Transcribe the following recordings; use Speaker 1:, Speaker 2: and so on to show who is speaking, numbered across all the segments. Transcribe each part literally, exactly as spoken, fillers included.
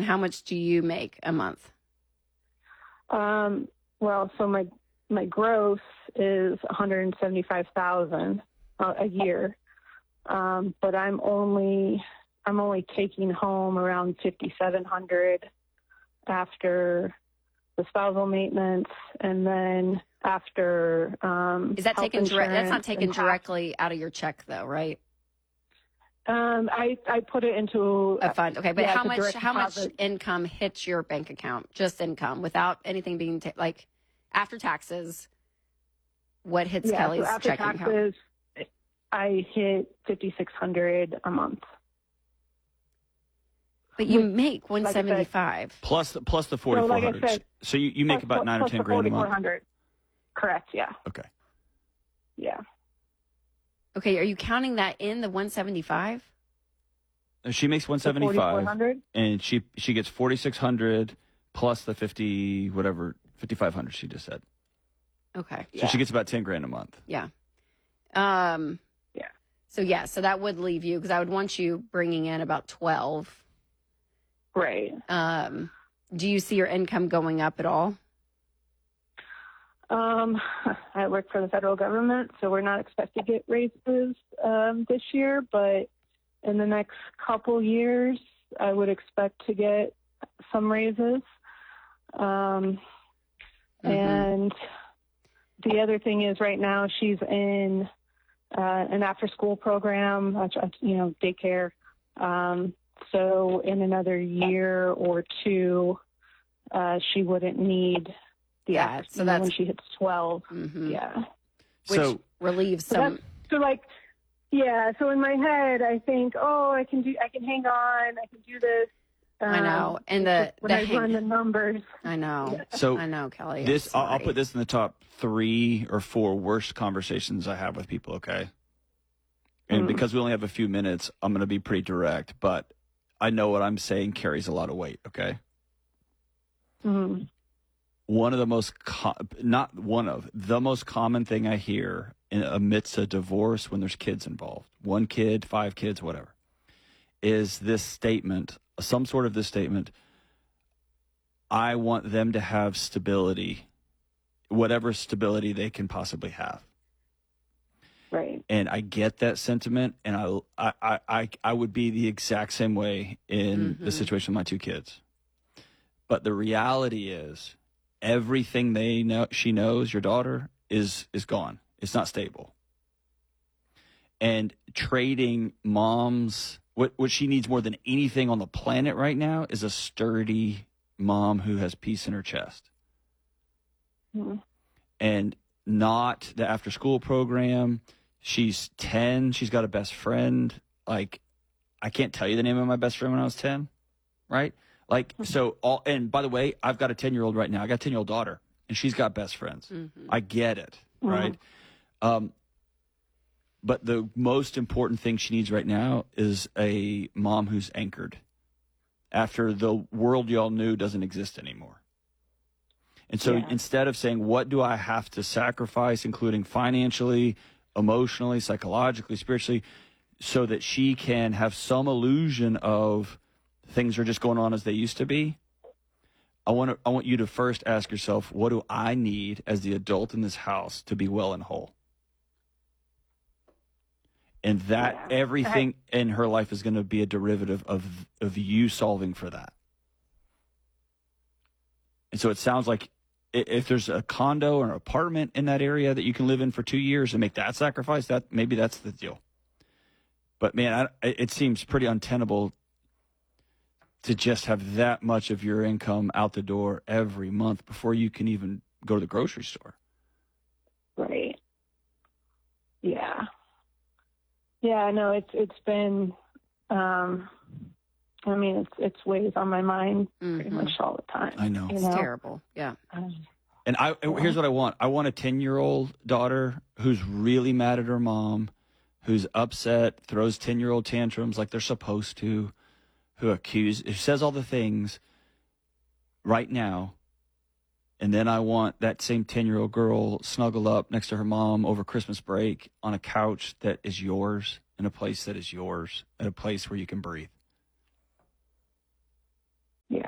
Speaker 1: and how much do you make a month?
Speaker 2: Um, well, so my my gross is one hundred seventy-five thousand dollars uh, a year, um, but I'm only I'm only taking home around fifty-seven hundred dollars after the spousal maintenance, and then after um,
Speaker 1: is that taken direct? That's not taken
Speaker 2: tax.
Speaker 1: directly out of your check, though, right?
Speaker 2: Um, I I put it into
Speaker 1: a fund. Okay, but
Speaker 2: yeah,
Speaker 1: how much how
Speaker 2: deposit.
Speaker 1: much income hits your bank account? Just income, without anything being ta- like after taxes. What hits
Speaker 2: yeah,
Speaker 1: Kelly's
Speaker 2: so after
Speaker 1: checking
Speaker 2: taxes,
Speaker 1: account?
Speaker 2: I hit fifty-six hundred a month.
Speaker 1: But you
Speaker 2: With,
Speaker 1: make one seventy-five
Speaker 2: like
Speaker 3: plus the plus the forty-four hundred. So, like so you, you make
Speaker 2: plus,
Speaker 3: about nine
Speaker 2: plus
Speaker 3: or ten
Speaker 2: the
Speaker 3: grand a month.
Speaker 2: Correct. Yeah.
Speaker 3: Okay.
Speaker 2: Yeah.
Speaker 1: Okay, are you counting that in the one seventy-five?
Speaker 3: She makes one seventy-five, and she she gets forty-six hundred plus the fifty whatever fifty-five hundred she just said.
Speaker 1: Okay.
Speaker 3: So
Speaker 2: yeah.
Speaker 3: she gets about ten grand a month.
Speaker 1: Yeah. Um.
Speaker 2: Yeah.
Speaker 1: So yeah, so that would leave you, because I would want you bringing in about twelve.
Speaker 2: Right.
Speaker 1: Um. Do you see your income going up at all?
Speaker 2: Um, I work for the federal government, so we're not expected to get raises um, this year, but in the next couple years, I would expect to get some raises. Um, mm-hmm. And the other thing is, right now she's in uh, an after-school program, you know, daycare. Um, so in another year or two, uh, she wouldn't need the
Speaker 1: yeah,
Speaker 2: after,
Speaker 1: so that's
Speaker 2: when she hits twelve.
Speaker 1: Mm-hmm.
Speaker 2: Yeah.
Speaker 1: Which
Speaker 3: so
Speaker 1: relieves
Speaker 2: so
Speaker 1: some.
Speaker 2: So like, yeah. So in my head, I think, oh, I can do, I can hang on, I can do this. Um,
Speaker 1: I know, and the
Speaker 2: when
Speaker 1: the
Speaker 2: I
Speaker 1: hang-
Speaker 2: run the numbers.
Speaker 1: I know.
Speaker 2: Yeah.
Speaker 3: So
Speaker 1: I know, Kelly.
Speaker 3: This I'll, I'll put this in the top three or four worst conversations I have with people. Okay. And mm. because we only have a few minutes, I'm going to be pretty direct, but I know what I'm saying carries a lot of weight. Okay.
Speaker 2: Mm.
Speaker 3: One of the most, co- not one of, the most common thing I hear in amidst a divorce when there's kids involved, one kid, five kids, whatever, is this statement, some sort of this statement, I want them to have stability, whatever stability they can possibly have.
Speaker 2: Right.
Speaker 3: And I get that sentiment, and I, I, I, I would be the exact same way in mm-hmm. the situation with my two kids. But the reality is, everything they know, she knows, your daughter, is is gone. It's not stable. And trading mom's, what, what she needs more than anything on the planet right now is a sturdy mom who has peace in her chest.
Speaker 2: Mm-hmm.
Speaker 3: And not the after school program. She's ten. She's got a best friend. Like, I can't tell you the name of my best friend when I was ten, right? Like, so, all, and by the way, I've got a ten-year-old right now. I got a ten-year-old daughter, and she's got best friends. Mm-hmm. I get it, mm-hmm. right? Um, but the most important thing she needs right now is a mom who's anchored after the world y'all knew doesn't exist anymore. And so yeah. instead of saying, what do I have to sacrifice, including financially, emotionally, psychologically, spiritually, so that she can have some illusion of things are just going on as they used to be, I want to, I want you to first ask yourself, what do I need as the adult in this house to be well and whole? And that yeah. everything I, in her life is going to be a derivative of of you solving for that. And so it sounds like if there's a condo or an apartment in that area that you can live in for two years and make that sacrifice, that maybe that's the deal. But man, I, it seems pretty untenable to just have that much of your income out the door every month before you can even go to the grocery store.
Speaker 2: Right. Yeah. Yeah, no, it's it's been, um, I mean, it's it's weighs on my mind mm-hmm. pretty much all the time.
Speaker 3: I know.
Speaker 1: It's
Speaker 2: know?
Speaker 1: terrible. Yeah. Um,
Speaker 3: and I yeah. here's what I want. I want a ten-year-old daughter who's really mad at her mom, who's upset, throws ten-year-old tantrums like they're supposed to, who accuse, who says all the things right now. And then I want that same ten-year-old girl snuggle up next to her mom over Christmas break on a couch that is yours, in a place that is yours, at a place where you can breathe.
Speaker 2: Yeah.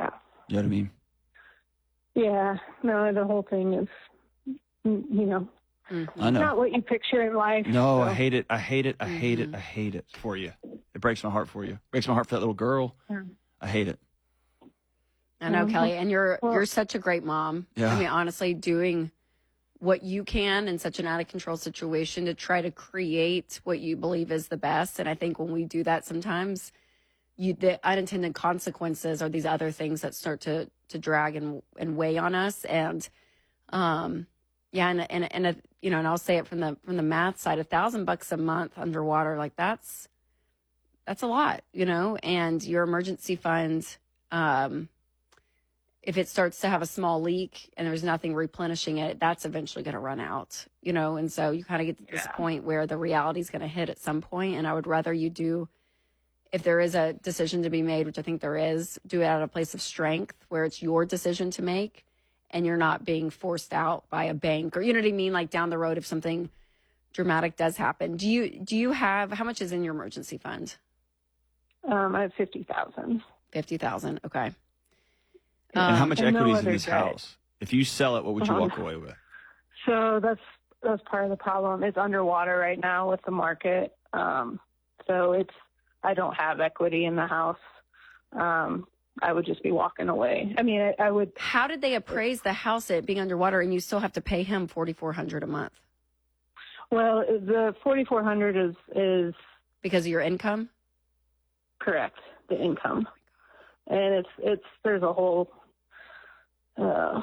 Speaker 3: You know what I mean?
Speaker 2: Yeah, no, the whole thing is, you know,
Speaker 1: Mm-hmm.
Speaker 3: I know.
Speaker 2: not what you picture in life.
Speaker 3: No,
Speaker 2: so.
Speaker 3: I hate it. I hate it. I hate
Speaker 1: Mm-hmm.
Speaker 3: it. I hate it for you. It breaks my heart for you. It breaks my heart for that little girl.
Speaker 2: Yeah.
Speaker 3: I hate it.
Speaker 1: I know,
Speaker 2: Mhm.
Speaker 1: Kelly, and you're
Speaker 2: Well-
Speaker 1: you're such a great mom.
Speaker 3: Yeah.
Speaker 1: I mean, honestly, doing what you can in such an out of control situation to try to create what you believe is the best. And I think when we do that, sometimes you the unintended consequences are these other things that start to to drag and and weigh on us. And um, yeah, and and and a, you know, and I'll say it from the from the math side, a thousand bucks a month underwater, like that's that's a lot, you know. And your emergency fund. Um, if it starts to have a small leak and there's nothing replenishing it, that's eventually going to run out, you know? And so you kind of get to this
Speaker 2: Yeah.
Speaker 1: point where the reality is going to hit at some point. And I would rather you do, if there is a decision to be made, which I think there is, do it out of a place of strength where it's your decision to make and you're not being forced out by a bank or, you know what I mean? Like down the road, if something dramatic does happen. Do you, do you have, how much is in your emergency fund?
Speaker 2: Um, I have fifty thousand.
Speaker 1: fifty thousand. Okay.
Speaker 3: And how
Speaker 1: Um,
Speaker 3: much
Speaker 2: and no
Speaker 3: equity is in
Speaker 2: other
Speaker 3: this
Speaker 2: debt.
Speaker 3: house? If you sell it, what would you
Speaker 2: Uh-huh.
Speaker 3: walk away with?
Speaker 2: So that's that's part of the problem. It's underwater right now with the market. Um, so it's I don't have equity in the house. Um, I would just be walking away. I mean, I, I would.
Speaker 1: How did they appraise the house at being underwater and you still have to pay him forty-four hundred dollars a month
Speaker 2: Well, the forty-four hundred is is
Speaker 1: because of your income?
Speaker 2: correct. The income, and it's it's there's a whole. Uh,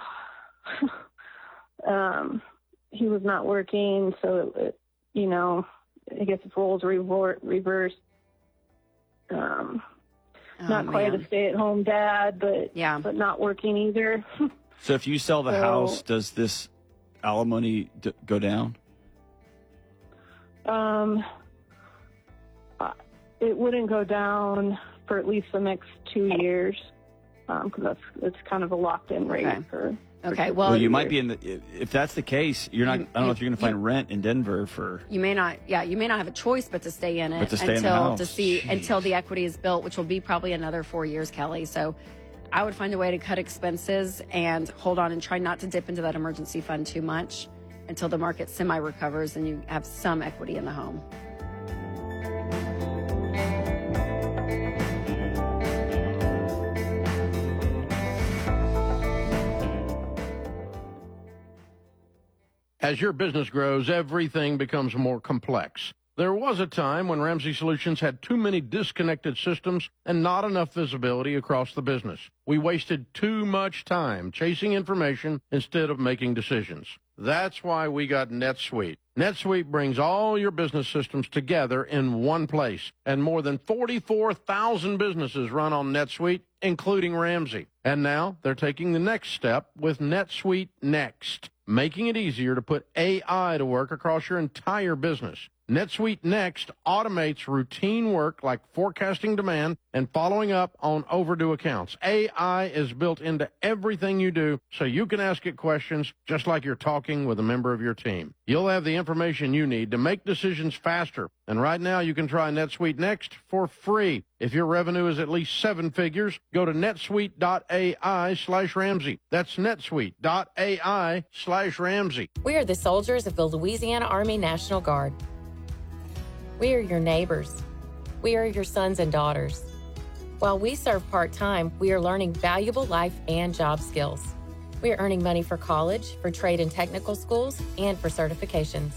Speaker 2: um, he was not working, so it, you know, I guess if roles revor- reversed. Um,
Speaker 1: Oh,
Speaker 2: not quite
Speaker 1: man.
Speaker 2: a stay-at-home dad, but
Speaker 1: Yeah.
Speaker 2: but not working either.
Speaker 3: So if you sell the
Speaker 2: So-
Speaker 3: house, does this alimony d- go down?
Speaker 2: um, uh, it wouldn't go down for at least the next two years, because that's it's kind of a locked-in rate
Speaker 1: Okay.
Speaker 2: for.
Speaker 1: Okay. Well,
Speaker 3: Well, you might be in the. if- If that's the case, you're not.
Speaker 1: You-
Speaker 3: I don't know
Speaker 1: you-
Speaker 3: if you're going to
Speaker 1: you-
Speaker 3: find rent in Denver for.
Speaker 1: you may not. Yeah, you may not have a choice but to stay in it
Speaker 3: But to stay in
Speaker 1: until
Speaker 3: the house.
Speaker 1: to see
Speaker 3: Jeez.
Speaker 1: until the equity is built, which will be probably another four years, Kelly. So, I would find a way to cut expenses and hold on and try not to dip into that emergency fund too much until the market semi recovers and you have some equity in the home.
Speaker 4: As your business grows, everything becomes more complex. There was a time when Ramsey Solutions had too many disconnected systems and not enough visibility across the business. We wasted too much time chasing information instead of making decisions. That's why we got NetSuite. NetSuite brings all your business systems together in one place, and more than forty-four thousand businesses run on NetSuite, including Ramsey. And now they're taking the next step with NetSuite Next, making it easier to put A I to work across your entire business. NetSuite Next automates routine work like forecasting demand and following up on overdue accounts. A I is built into everything you do, so you can ask it questions just like you're talking with a member of your team. You'll have the information you need to make decisions faster. And right now you can try NetSuite Next for free. If your revenue is at least seven figures, go to netsuite.ai slash Ramsey. That's netsuite.ai slash Ramsey.
Speaker 5: We are the soldiers of the Louisiana Army National Guard. We are your neighbors. We are your sons and daughters. While we serve part-time, we are learning valuable life and job skills. We are earning money for college, for trade and technical schools, and for certifications.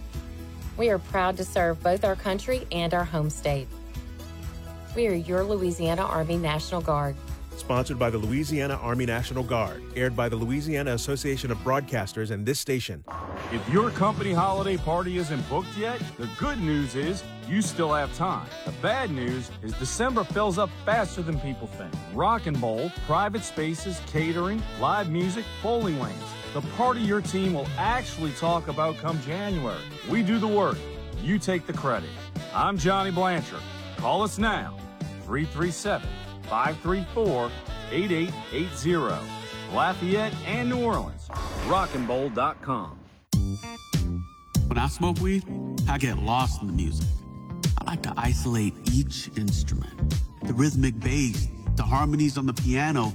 Speaker 5: We are proud to serve both our country and our home state. We are your Louisiana Army National Guard.
Speaker 6: Sponsored by the Louisiana Army National Guard. Aired by the Louisiana Association of Broadcasters and this station.
Speaker 7: If your company holiday party isn't booked yet, the good news is you still have time. The bad news is December fills up faster than people think. Rock and Bowl, private spaces, catering, live music, bowling lanes. The party your team will actually talk about come January. We do the work. You take the credit. I'm Johnny Blanchard. Call us now. three three seven, five three four, eight eight eight zero. Lafayette and New Orleans. rock and bowl dot com.
Speaker 8: When I smoke weed, I get lost in the music. I like to isolate each instrument. The rhythmic bass, the harmonies on the piano,